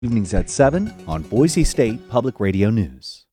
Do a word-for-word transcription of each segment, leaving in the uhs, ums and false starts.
Evenings at seven on Boise State Public Radio News.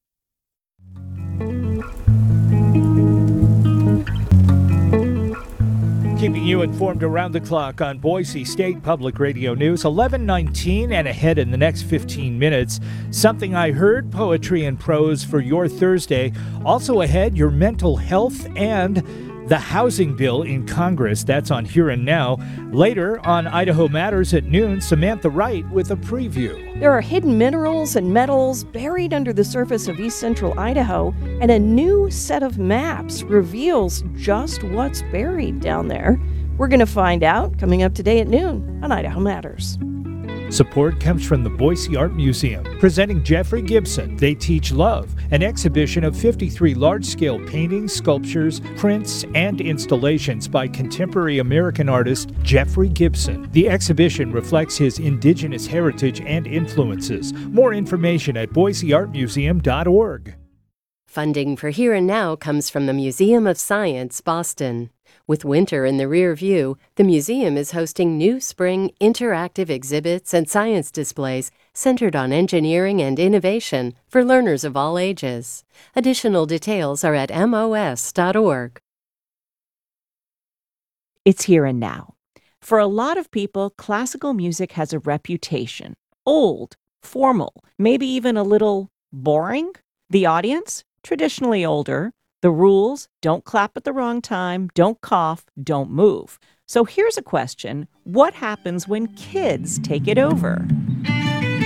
Keeping you informed around the clock on Boise State Public Radio News, eleven nineteen and ahead in the next fifteen minutes. Something I Heard, poetry and prose for your Thursday. Also ahead, your mental health and the housing bill in Congress. That's on Here and Now. Later on Idaho Matters at noon, Samantha Wright with a preview. There are hidden minerals and metals buried under the surface of east central Idaho, and a new set of maps reveals just what's buried down there. We're going to find out coming up today at noon on Idaho Matters. Support comes from the Boise Art Museum, presenting Jeffrey Gibson, They Teach Love, an exhibition of fifty-three large-scale paintings, sculptures, prints, and installations by contemporary American artist Jeffrey Gibson. The exhibition reflects his indigenous heritage and influences. More information at boise art museum dot org. Funding for Here and Now comes from the Museum of Science, Boston. With winter in the rear view, the museum is hosting new spring interactive exhibits and science displays centered on engineering and innovation for learners of all ages. Additional details are at M O S dot org. It's Here and Now. For a lot of people, classical music has a reputation. Old, formal, maybe even a little boring. The audience? Traditionally older. The rules: don't clap at the wrong time, don't cough, don't move. So here's a question. What happens when kids take it over?